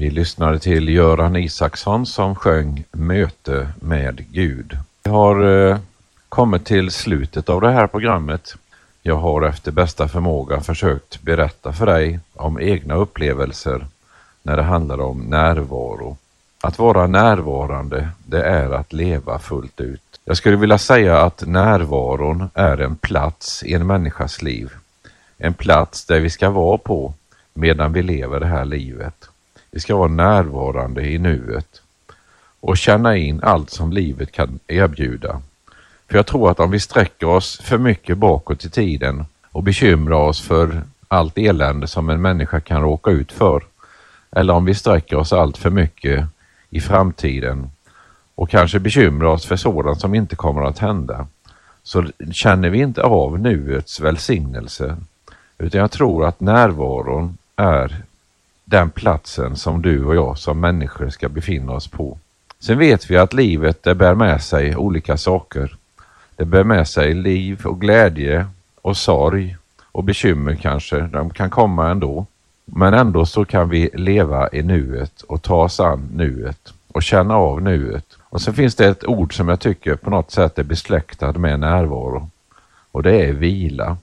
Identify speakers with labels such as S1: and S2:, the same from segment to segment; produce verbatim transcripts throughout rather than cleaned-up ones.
S1: Vi lyssnade till Göran Isaksson som sjöng Möte med Gud. Vi har eh, kommit till slutet av det här programmet. Jag har efter bästa förmåga försökt berätta för dig om egna upplevelser när det handlar om närvaro. Att vara närvarande, det är att leva fullt ut. Jag skulle vilja säga att närvaron är en plats i en människas liv. En plats där vi ska vara på medan vi lever det här livet. Vi ska vara närvarande i nuet och känna in allt som livet kan erbjuda. För jag tror att om vi sträcker oss för mycket bakåt i tiden och bekymrar oss för allt elände som en människa kan råka ut för, eller om vi sträcker oss allt för mycket i framtiden och kanske bekymrar oss för sådant som inte kommer att hända, så känner vi inte av nuets välsignelse. Utan jag tror att närvaron är den platsen som du och jag som människor ska befinna oss på. Sen vet vi att livet det bär med sig olika saker. Det bär med sig liv och glädje och sorg och bekymmer kanske. De kan komma ändå. Men ändå så kan vi leva i nuet och ta oss an nuet och känna av nuet. Och så finns det ett ord som jag tycker på något sätt är besläktad med närvaro. Och det är vila.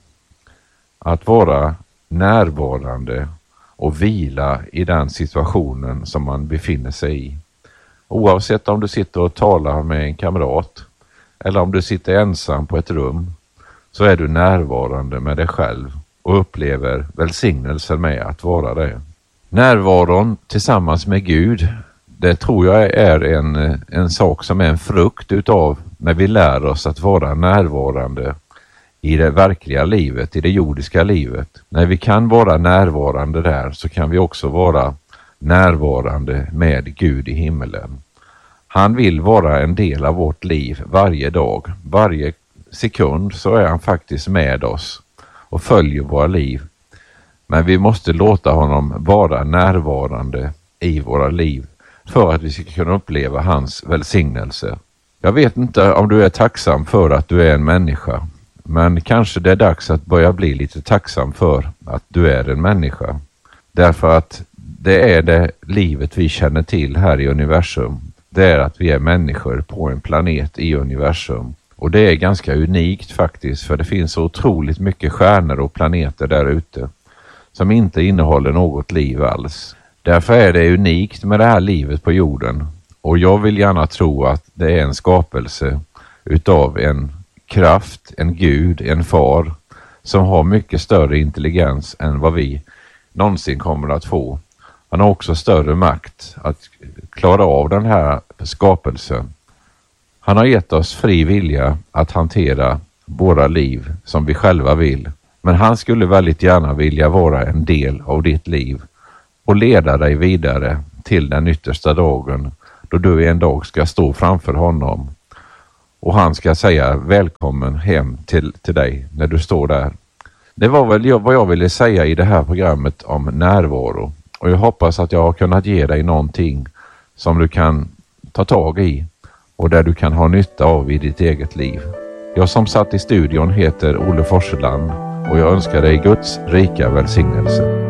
S1: Att vara närvarande och vila i den situationen som man befinner sig i. Oavsett om du sitter och talar med en kamrat eller om du sitter ensam på ett rum, så är du närvarande med dig själv och upplever välsignelsen med att vara det. Närvaron tillsammans med Gud, det tror jag är en, en sak som är en frukt utav när vi lär oss att vara närvarande i det verkliga livet, i det jordiska livet. När vi kan vara närvarande där så kan vi också vara närvarande med Gud i himmelen. Han vill vara en del av vårt liv varje dag. Varje sekund så är han faktiskt med oss och följer våra liv. Men vi måste låta honom vara närvarande i våra liv för att vi ska kunna uppleva hans välsignelse. Jag vet inte om du är tacksam för att du är en människa. Men kanske det är dags att börja bli lite tacksam för att du är en människa. Därför att det är det livet vi känner till här i universum. Det är att vi är människor på en planet i universum. Och det är ganska unikt faktiskt, för det finns så otroligt mycket stjärnor och planeter där ute som inte innehåller något liv alls. Därför är det unikt med det här livet på jorden. Och jag vill gärna tro att det är en skapelse utav en kraft, en Gud, en far som har mycket större intelligens än vad vi någonsin kommer att få. Han har också större makt att klara av den här skapelsen. Han har gett oss fri vilja att hantera våra liv som vi själva vill. Men han skulle väldigt gärna vilja vara en del av ditt liv och leda dig vidare till den yttersta dagen då du en dag ska stå framför honom. Och han ska säga välkommen hem till, till dig när du står där. Det var väl vad jag ville säga i det här programmet om närvaro. Och jag hoppas att jag har kunnat ge dig någonting som du kan ta tag i och där du kan ha nytta av i ditt eget liv. Jag som satt i studion heter Olle Forseland och jag önskar dig Guds rika välsignelse.